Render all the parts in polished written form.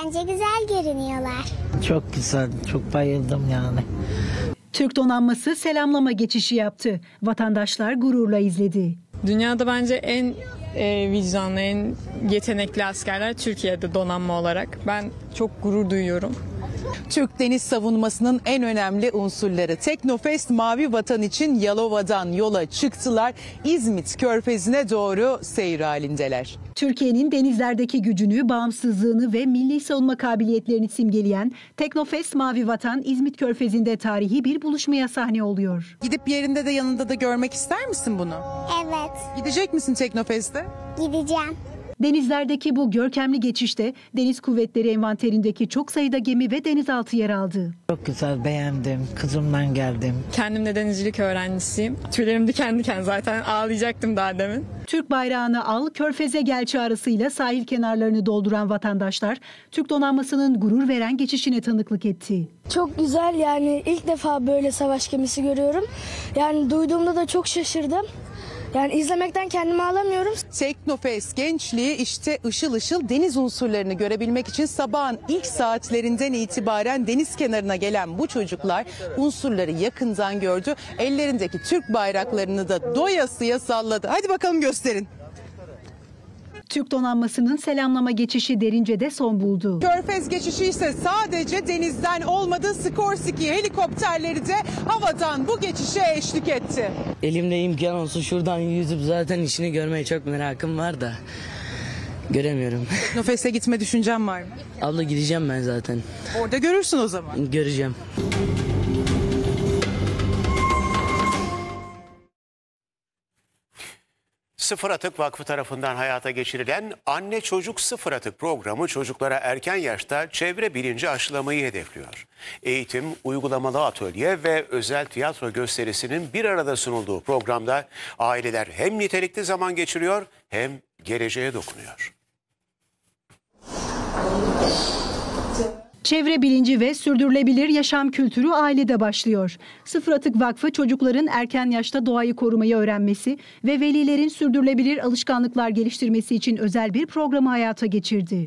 Bence güzel görünüyorlar. Çok güzel, çok bayıldım yani. Türk donanması selamlama geçişi yaptı. Vatandaşlar gururla izledi. Dünyada bence en vicdanlı, en yetenekli askerler Türkiye'de donanma olarak. Ben çok gurur duyuyorum. Türk deniz savunmasının en önemli unsurları Teknofest Mavi Vatan için Yalova'dan yola çıktılar. İzmit Körfezi'ne doğru seyir halindeler. Türkiye'nin denizlerdeki gücünü, bağımsızlığını ve milli savunma kabiliyetlerini simgeleyen Teknofest Mavi Vatan İzmit Körfezi'nde tarihi bir buluşmaya sahne oluyor. Gidip yerinde de yanında da görmek ister misin bunu? Evet, Gidecek misin Teknofest'e? gideceğim. Denizlerdeki bu görkemli geçişte Deniz Kuvvetleri envanterindeki çok sayıda gemi ve denizaltı yer aldı. Çok güzel, beğendim. Kızımdan geldim. Kendim de denizcilik öğrencisiyim. Tüylerim diken diken, zaten ağlayacaktım daha demin. Türk bayrağını al, Körfez'e gel çağrısıyla sahil kenarlarını dolduran vatandaşlar Türk donanmasının gurur veren geçişine tanıklık etti. Çok güzel, yani ilk defa böyle savaş gemisi görüyorum. Yani duyduğumda da çok şaşırdım. Yani izlemekten kendimi alamıyorum. Teknofest gençliği işte ışıl ışıl deniz unsurlarını görebilmek için sabahın ilk saatlerinden itibaren deniz kenarına gelen bu çocuklar unsurları yakından gördü. Ellerindeki Türk bayraklarını da doyasıya salladı. Hadi bakalım gösterin. Türk donanmasının selamlama geçişi Derince'de son buldu. Körfez geçişi ise sadece denizden olmadı. Skorsky helikopterleri de havadan bu geçişe eşlik etti. Elimde imkan olsa şuradan yüzüp zaten işini görmeye çok merakım var da göremiyorum. Teknofest'e gitme düşüncem var mı? Abla gideceğim ben zaten. Orada görürsün o zaman. Göreceğim. Sıfır Atık Vakfı tarafından hayata geçirilen Anne Çocuk Sıfır Atık programı çocuklara erken yaşta çevre bilinci aşılamayı hedefliyor. Eğitim, uygulamalı atölye ve özel tiyatro gösterisinin bir arada sunulduğu programda aileler hem nitelikli zaman geçiriyor hem geleceğe dokunuyor. Çevre bilinci ve sürdürülebilir yaşam kültürü ailede başlıyor. Sıfır Atık Vakfı çocukların erken yaşta doğayı korumayı öğrenmesi ve velilerin sürdürülebilir alışkanlıklar geliştirmesi için özel bir programı hayata geçirdi.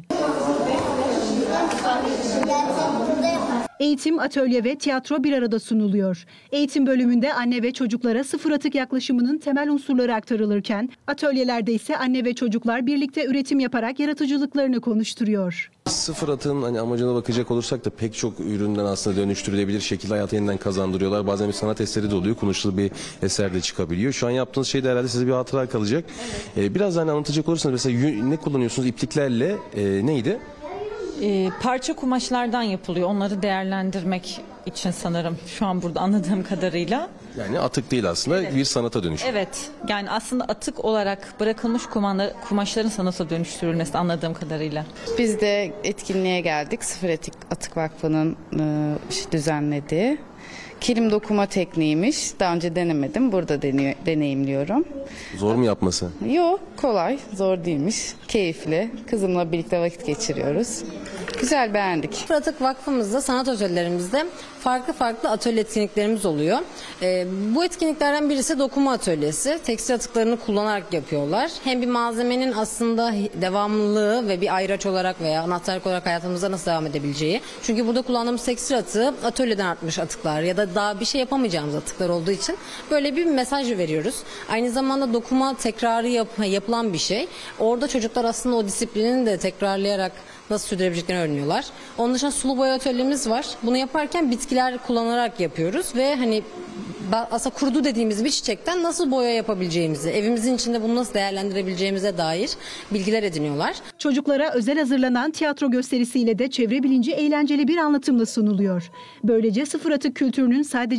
Eğitim, atölye ve tiyatro bir arada sunuluyor. Eğitim bölümünde anne ve çocuklara sıfır atık yaklaşımının temel unsurları aktarılırken, atölyelerde ise anne ve çocuklar birlikte üretim yaparak yaratıcılıklarını konuşturuyor. Sıfır atığın amacına bakacak olursak da pek çok üründen aslında dönüştürülebilir şekilde hayata yeniden kazandırıyorlar. Bazen bir sanat eseri de oluyor, konuşulu bir eser de çıkabiliyor. Şu an yaptığınız şey de herhalde size bir hatıra kalacak. Biraz anlatacak olursanız mesela ne kullanıyorsunuz ipliklerle neydi? Parça kumaşlardan yapılıyor. Onları değerlendirmek için sanırım şu an burada anladığım kadarıyla. Yani atık değil aslında, evet. Bir sanata dönüşüyor. Evet, yani aslında atık olarak bırakılmış kumaşların sanata dönüştürülmesi anladığım kadarıyla. Biz de etkinliğe geldik. Sıfır Atık Vakfı'nın düzenlediği. Kilim dokuma tekniğiymiş. Daha önce denemedim. Burada deneyimliyorum. Zor mu yapması? Yok, kolay. Zor değilmiş. Keyifli. Kızımla birlikte vakit geçiriyoruz. Güzel, beğendik. Sıfır Atık Vakfımızda, sanat atölyelerimizde farklı atölye etkinliklerimiz oluyor. Bu etkinliklerden birisi dokuma atölyesi. Tekstil atıklarını kullanarak yapıyorlar. Hem bir malzemenin aslında devamlılığı ve bir ayraç olarak veya anahtarlık olarak hayatımızda nasıl devam edebileceği. Çünkü burada kullandığımız tekstil atığı atölyeden artmış atıklar ya da daha bir şey yapamayacağımız atıklar olduğu için böyle bir mesaj veriyoruz. Aynı zamanda dokuma tekrarı yapılan bir şey. Orada çocuklar aslında o disiplinin de tekrarlayarak nasıl sürdürebileceklerini öğreniyorlar. Onun dışında sulu boya atölyemiz var. Bunu yaparken bitkiler kullanarak yapıyoruz ve hani aslında kurudu dediğimiz bir çiçekten nasıl boya yapabileceğimizi, evimizin içinde bunu nasıl değerlendirebileceğimize dair bilgiler ediniyorlar. Çocuklara özel hazırlanan tiyatro gösterisiyle de çevre bilinci eğlenceli bir anlatımla sunuluyor. Böylece sıfır atık kültürünün sadece